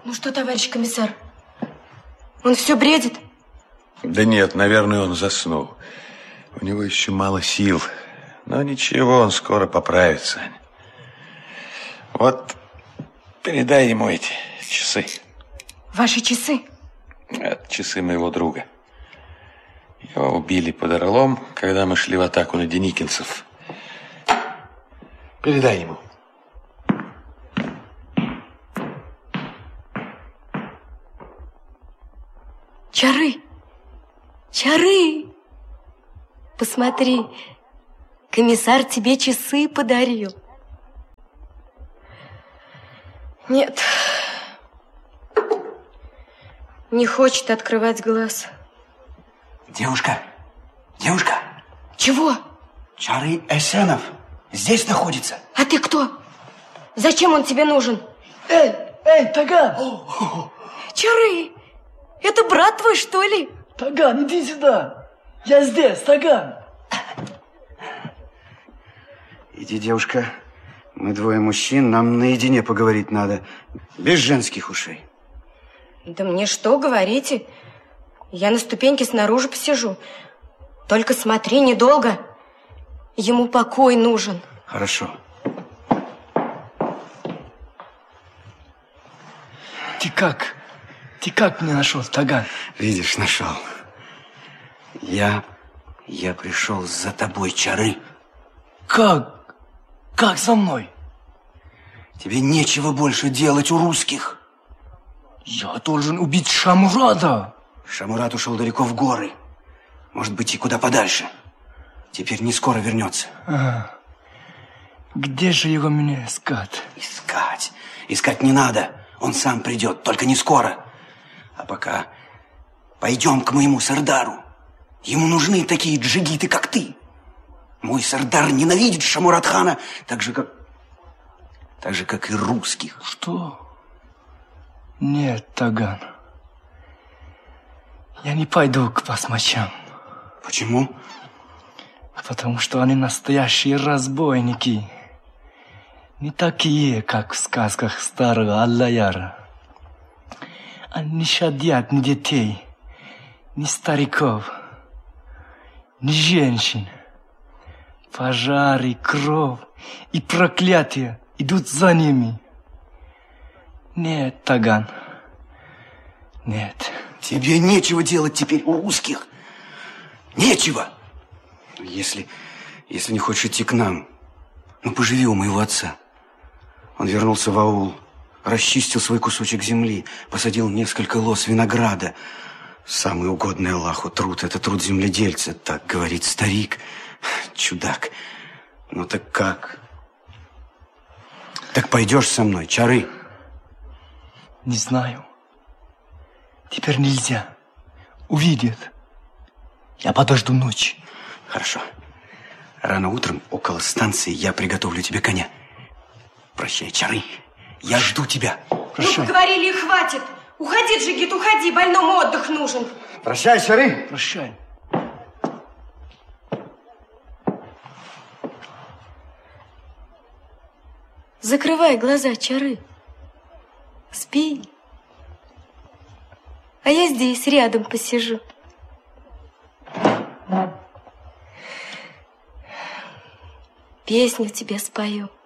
Ну что, товарищ комиссар, он все бредит? Да нет, наверное, он заснул. У него еще мало сил. Но ничего, он скоро поправится. Вот, передай ему эти часы. Ваши часы? Это часы моего друга. Его убили под Орлом, когда мы шли в атаку на деникинцев. Передай ему. Чары! Чары! Посмотри, комиссар тебе часы подарил. Нет, не хочет открывать глаз. Девушка, девушка. Чего? Чары Эсенов здесь находится. А ты кто? Зачем он тебе нужен? Эй, Таган! Чары! Это брат твой, что ли? Таган, иди сюда. Я здесь, Таган. Иди, девушка. Мы двое мужчин, нам наедине поговорить надо. Без женских ушей. Да мне что говорите? Я на ступеньке снаружи посижу. Только смотри, недолго. Ему покой нужен. Хорошо. Ты как? Ты как меня нашел, Таган? Видишь, нашел. Я пришел за тобой, Чары. Как? Как за мной? Тебе нечего больше делать у русских. Я должен убить Шамурата. Шамурат ушел далеко в горы. Может быть, и куда подальше. Теперь не скоро вернется. Где же его мне искать? Искать? Искать не надо. Он сам придет, только не скоро. А пока пойдем к моему сардару. Ему нужны такие джигиты, как ты. Мой сардар ненавидит Шамурат-хана так же, как и русских. Что? Нет, Таган. Я не пойду к басмачам. Почему? Потому что они настоящие разбойники. Не такие, как в сказках старого Аллаяра. Они не щадят ни детей, ни стариков, ни женщин. Пожары, кровь и проклятия идут за ними. Нет, Таган, нет. Тебе нечего делать теперь у русских. Нечего. Если не хочешь идти к нам, поживи у моего отца. Он вернулся в аул, расчистил свой кусочек земли, посадил несколько лоз винограда. Самый угодный Аллаху труд – это труд земледельца, так говорит старик. Чудак. Ну так как? Так пойдешь со мной, Чары? Не знаю. Теперь нельзя. Увидят. Я подожду ночь. Хорошо. Рано утром около станции я приготовлю тебе коня. Прощай, Чары. Я жду тебя. Прощай. Ну, поговорили и хватит. Уходи, джигит, уходи. Больному отдых нужен. Прощай, Чары. Прощай. Закрывай глаза, Чары. Спи. А я здесь рядом посижу. Песню тебе спою.